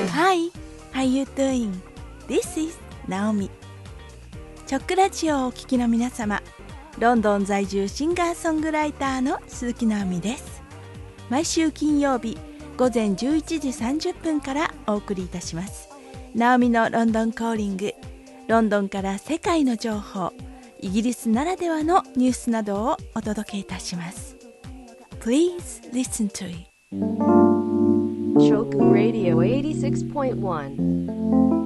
Hi, how you doing? This is Naomi. チョックラジオをお聞きの皆様、ロンドン在住シンガーソングライターの鈴木直美です。毎週金曜日午前11時30分からお送りいたします。直美のロンドンコーリング、ロンドンから世界の情報、イギリスならではのニュースなどをお届けいたします。Please listen to it. Choku Radio 86.1